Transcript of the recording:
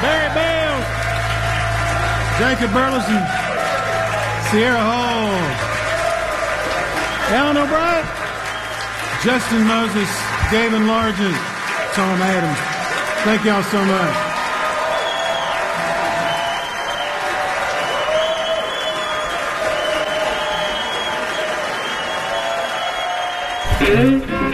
Barry Bales, Jacob Burleson, Sierra Hall, Alan O'Brien, Justin Moses, Gavin Largent, Tom Adams. Thank y'all so much.